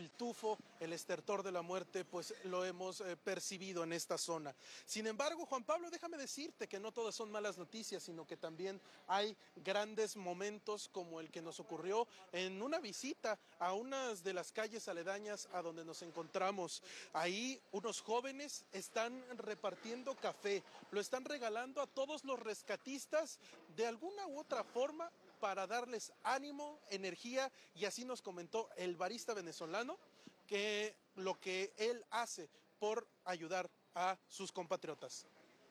el tufo, el estertor de la muerte, pues lo hemos percibido en esta zona. Sin embargo, Juan Pablo, déjame decirte que no todas son malas noticias, sino que también hay grandes momentos como el que nos ocurrió en una visita a unas de las calles aledañas a donde nos encontramos. Ahí unos jóvenes están repartiendo café, lo están regalando a todos los rescatistas de alguna u otra forma para darles ánimo, energía, y así nos comentó el barista venezolano que lo que él hace por ayudar a sus compatriotas.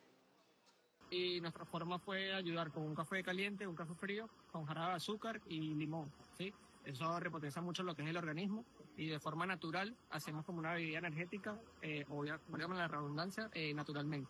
Y nuestra forma fue ayudar con un café caliente, un café frío, con jarabe de azúcar y limón, ¿sí? Eso repotencia mucho lo que es el organismo y de forma natural hacemos como una bebida energética, digamos la redundancia, naturalmente.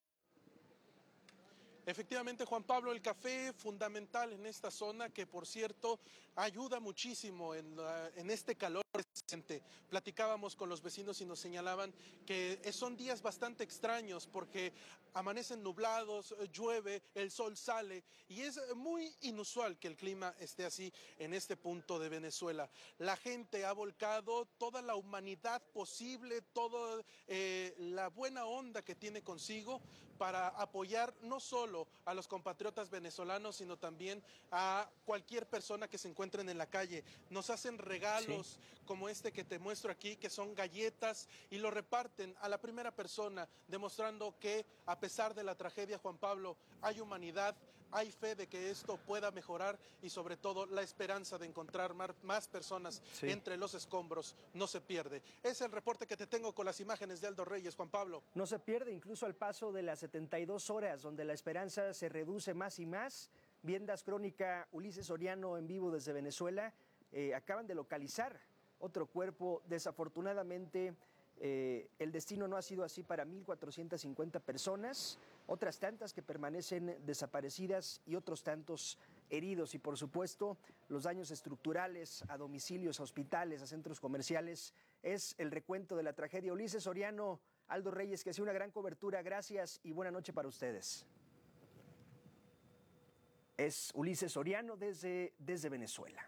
Efectivamente, Juan Pablo, el café fundamental en esta zona, que por cierto ayuda muchísimo en este calor reciente. Platicábamos con los vecinos y nos señalaban que son días bastante extraños porque amanecen nublados, llueve, el sol sale y es muy inusual que el clima esté así en este punto de Venezuela. La gente ha volcado toda la humanidad posible, toda la buena onda que tiene consigo para apoyar no solo a los compatriotas venezolanos, sino también a cualquier persona que se encuentren en la calle. Nos hacen regalos como este que te muestro aquí, que son galletas, y lo reparten a la primera persona, demostrando que a pesar de la tragedia, Juan Pablo, hay humanidad, hay fe de que esto pueda mejorar y sobre todo la esperanza de encontrar más personas entre los escombros no se pierde. Es el reporte que te tengo con las imágenes de Aldo Reyes, Juan Pablo. No se pierde incluso al paso de las 72 horas, donde la esperanza se reduce más y más. Viendas Crónica, Ulises Soriano en vivo desde Venezuela. Acaban de localizar otro cuerpo. Desafortunadamente, el destino no ha sido así para 1,450 personas, otras tantas que permanecen desaparecidas y otros tantos heridos. Y por supuesto, los daños estructurales a domicilios, a hospitales, a centros comerciales. Es el recuento de la tragedia. Ulises Soriano, Aldo Reyes, que hace una gran cobertura. Gracias y buena noche para ustedes. Es Ulises Soriano desde Venezuela.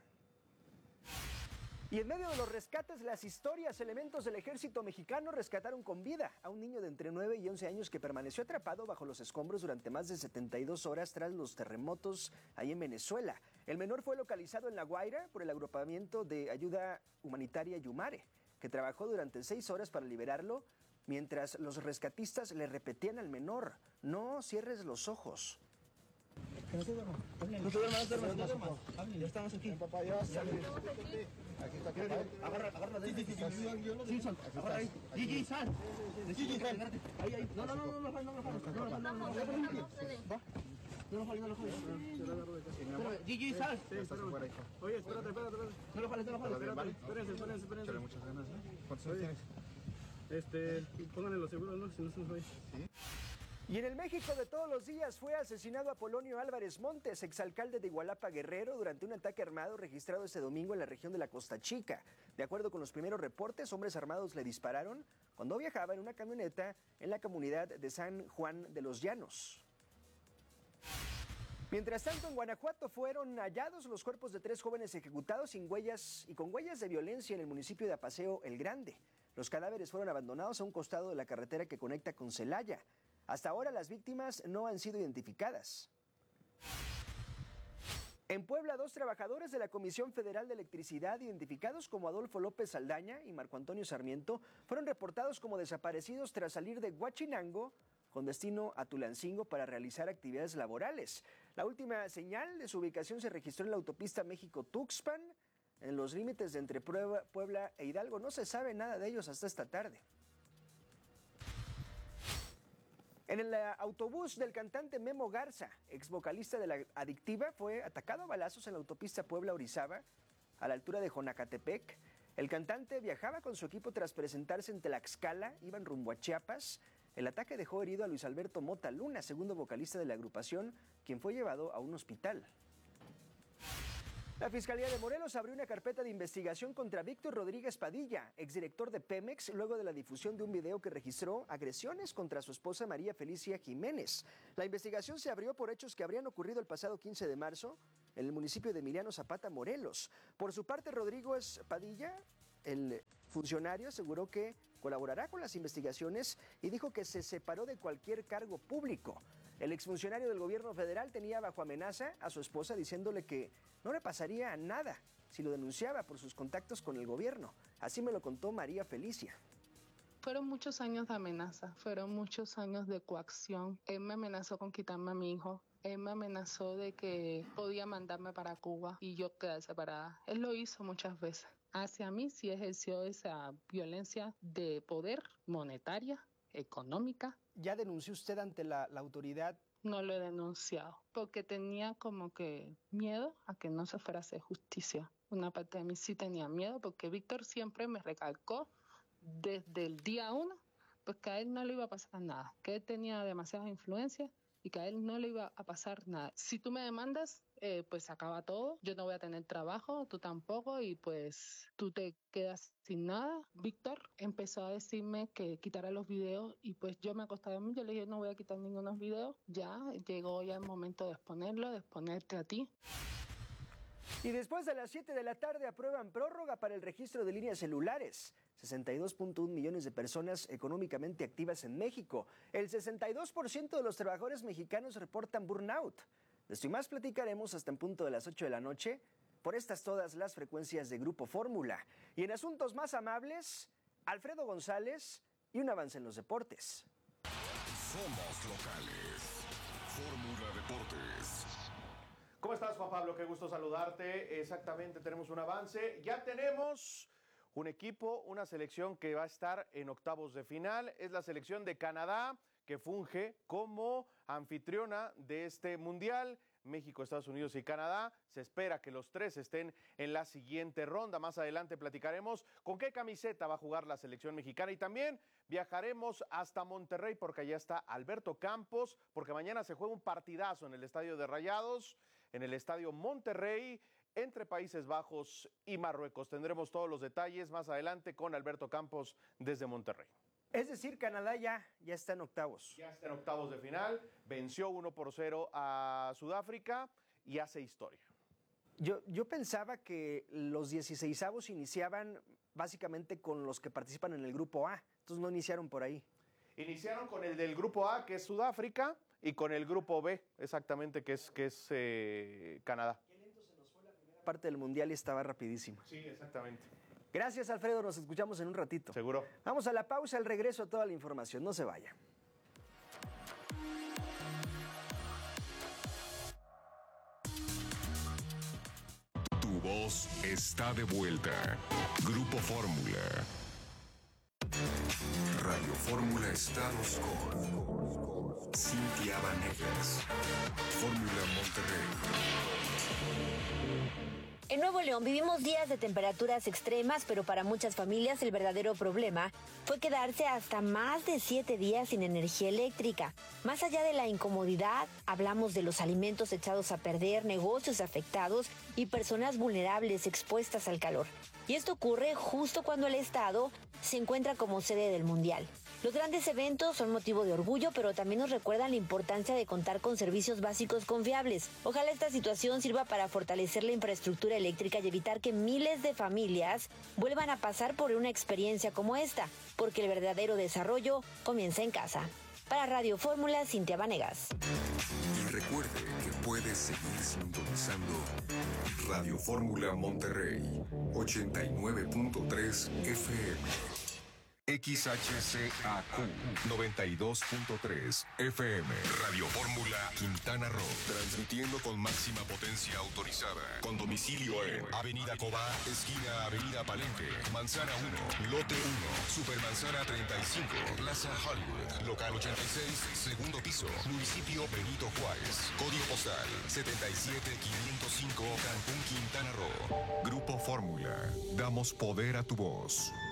Y en medio de los rescates, las historias, elementos del ejército mexicano rescataron con vida a un niño de entre 9 y 11 años que permaneció atrapado bajo los escombros durante más de 72 horas tras los terremotos ahí en Venezuela. El menor fue localizado en La Guaira por el agrupamiento de ayuda humanitaria Yumare, que trabajó durante 6 horas para liberarlo, mientras los rescatistas le repetían al menor: no cierres los ojos. Que no se duerma. No se duerma. Ya estamos aquí. Papá, ya aquí está. Agarra. Sí, son. Agarra ahí. Gigi, sal. Gigi, sal. Ahí. No. No lo jales. Gigi, sal. Oye, espérate. No lo jales. Espérense. Muchas ganas, ¿no? ¿Cuántos años tienes? Pónganle los seguros, ¿no? Si no se nos oye. Sí. Y en el México de todos los días fue asesinado Apolonio Álvarez Montes, exalcalde de Igualapa, Guerrero, durante un ataque armado registrado este domingo en la región de la Costa Chica. De acuerdo con los primeros reportes, hombres armados le dispararon cuando viajaba en una camioneta en la comunidad de San Juan de los Llanos. Mientras tanto, en Guanajuato fueron hallados los cuerpos de 3 jóvenes ejecutados sin huellas y con huellas de violencia en el municipio de Apaseo El Grande. Los cadáveres fueron abandonados a un costado de la carretera que conecta con Celaya. Hasta ahora las víctimas no han sido identificadas. En Puebla, 2 trabajadores de la Comisión Federal de Electricidad, identificados como Adolfo López Saldaña y Marco Antonio Sarmiento, fueron reportados como desaparecidos tras salir de Huachinango con destino a Tulancingo para realizar actividades laborales. La última señal de su ubicación se registró en la autopista México-Tuxpan, en los límites de entre Puebla e Hidalgo. No se sabe nada de ellos hasta esta tarde. En el autobús del cantante Memo Garza, ex vocalista de La Adictiva, fue atacado a balazos en la autopista Puebla-Orizaba, a la altura de Jonacatepec. El cantante viajaba con su equipo tras presentarse en Tlaxcala, iban rumbo a Chiapas. El ataque dejó herido a Luis Alberto Mota Luna, segundo vocalista de la agrupación, quien fue llevado a un hospital. La Fiscalía de Morelos abrió una carpeta de investigación contra Víctor Rodríguez Padilla, exdirector de Pemex, luego de la difusión de un video que registró agresiones contra su esposa María Felicia Jiménez. La investigación se abrió por hechos que habrían ocurrido el pasado 15 de marzo en el municipio de Emiliano Zapata, Morelos. Por su parte, Rodríguez Padilla, el funcionario aseguró que colaborará con las investigaciones y dijo que se separó de cualquier cargo público. El exfuncionario del gobierno federal tenía bajo amenaza a su esposa diciéndole que no le pasaría nada si lo denunciaba por sus contactos con el gobierno. Así me lo contó María Felicia. Fueron muchos años de amenaza, fueron muchos años de coacción. Él me amenazó con quitarme a mi hijo. Él me amenazó de que podía mandarme para Cuba y yo quedar separada. Él lo hizo muchas veces. Hacia mí sí ejerció esa violencia de poder monetaria, económica. ¿Ya denunció usted ante la autoridad? No lo he denunciado porque tenía como que miedo a que no se fuera a hacer justicia. Una parte de mí sí tenía miedo porque Víctor siempre me recalcó desde el día 1 pues que a él no le iba a pasar nada, que él tenía demasiada influencia y que a él no le iba a pasar nada. Si tú me demandas, pues se acaba todo, yo no voy a tener trabajo, tú tampoco, y pues tú te quedas sin nada. Víctor empezó a decirme que quitara los videos y pues yo me acostaba a mí, yo le dije no voy a quitar ningunos videos, ya llegó ya el momento de exponerlo, de exponerte a ti. Y después de las 7 de la tarde aprueban prórroga para el registro de líneas celulares. 62.1 millones de personas económicamente activas en México. El 62% de los trabajadores mexicanos reportan burnout. De esto y más platicaremos hasta en punto de las 8 de la noche por estas todas las frecuencias de Grupo Fórmula. Y en asuntos más amables, Alfredo González y un avance en los deportes. Somos locales. Fórmula Deportes. ¿Cómo estás, Juan Pablo? Qué gusto saludarte. Exactamente, tenemos un avance. Ya tenemos un equipo, una selección que va a estar en octavos de final. Es la selección de Canadá, que funge como anfitriona de este mundial. México, Estados Unidos y Canadá. Se espera que los tres estén en la siguiente ronda. Más adelante platicaremos con qué camiseta va a jugar la selección mexicana y también viajaremos hasta Monterrey porque allá está Alberto Campos, porque mañana se juega un partidazo en el Estadio de Rayados, en el Estadio Monterrey, entre Países Bajos y Marruecos. Tendremos todos los detalles más adelante con Alberto Campos desde Monterrey. Es decir, Canadá ya está en octavos. Ya está en octavos de final, venció 1-0 a Sudáfrica y hace historia. Yo pensaba que los 16avos iniciaban básicamente con los que participan en el grupo A, entonces no iniciaron por ahí. Iniciaron con el del grupo A, que es Sudáfrica, y con el grupo B, exactamente, que es Canadá. Qué lento se nos fue la primera parte del mundial y estaba rapidísimo. Sí, exactamente. Gracias, Alfredo, nos escuchamos en un ratito. Seguro. Vamos a la pausa, al regreso toda la información, no se vaya. Tu voz está de vuelta. Grupo Fórmula. Radio Fórmula Estados con Cintia Vanegas. Fórmula Monterrey. En Nuevo León vivimos días de temperaturas extremas, pero para muchas familias el verdadero problema fue quedarse hasta más de 7 días sin energía eléctrica. Más allá de la incomodidad, hablamos de los alimentos echados a perder, negocios afectados y personas vulnerables expuestas al calor. Y esto ocurre justo cuando el Estado se encuentra como sede del Mundial. Los grandes eventos son motivo de orgullo, pero también nos recuerdan la importancia de contar con servicios básicos confiables. Ojalá esta situación sirva para fortalecer la infraestructura eléctrica y evitar que miles de familias vuelvan a pasar por una experiencia como esta, porque el verdadero desarrollo comienza en casa. Para Radio Fórmula, Cintia Vanegas. Y recuerde que puede seguir sintonizando Radio Fórmula Monterrey 89.3 FM. XHCAQ 92.3 FM. Radio Fórmula Quintana Roo. Transmitiendo con máxima potencia autorizada. Con domicilio en Avenida Cobá, esquina Avenida Palenque, Manzana 1, Lote 1, Supermanzana 35, Plaza Hollywood, Local 86, segundo piso, Municipio Benito Juárez. Código postal 77505, Cancún, Quintana Roo. Grupo Fórmula. Damos poder a tu voz.